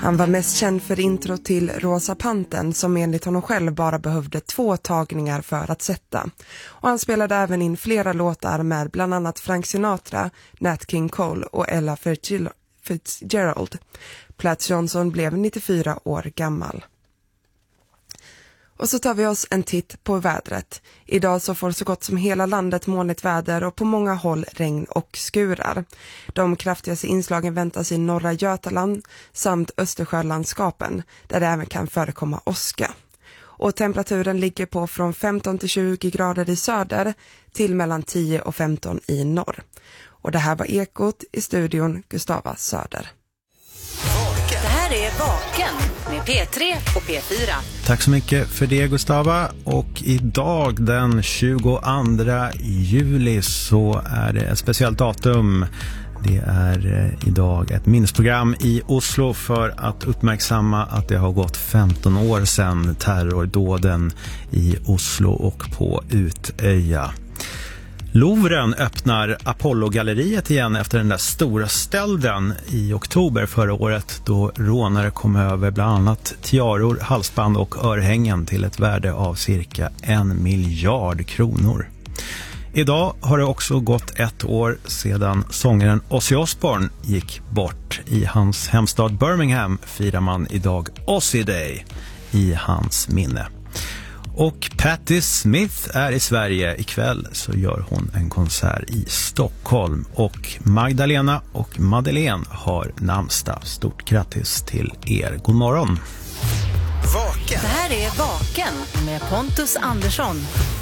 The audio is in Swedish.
Han var mest känd för intro till Rosa Pantern som enligt honom själv bara behövde 2 tagningar för att sätta. Och han spelade även in flera låtar med bland annat Frank Sinatra, Nat King Cole och Ella Fitzgerald. Platts Johnson blev 94 år gammal. Och så tar vi oss en titt på vädret. Idag så får så gott som hela landet molnigt väder och på många håll regn och skurar. De kraftigaste inslagen väntas i norra Götaland samt Östersjölandskapen där det även kan förekomma åska. Och temperaturen ligger på från 15 till 20 grader i söder till mellan 10 och 15 i norr. Och det här var Ekot, i studion Gustava Söder. Det här är Vaken med P3 och P4. Tack så mycket för det, Gustava. Och idag den 22 juli så är det ett speciellt datum. Det är idag ett minnesprogram i Oslo för att uppmärksamma att det har gått 15 år sedan terrordåden i Oslo och på Utöja. Louvren öppnar Apollo-galleriet igen efter den där stora stölden i oktober förra året då rånare kom över bland annat tiaror, halsband och örhängen till ett värde av cirka 1 miljard kronor. Idag har det också gått 1 år sedan sångaren Ozzy Osbourne gick bort. I hans hemstad Birmingham firar man idag Ozzy Day i hans minne. Och Patti Smith är i Sverige. Ikväll så gör hon en konsert i Stockholm. Och Magdalena och Madeleine har namnsdag. Stort grattis till er. God morgon. Det här är Vaken med Pontus Andersson.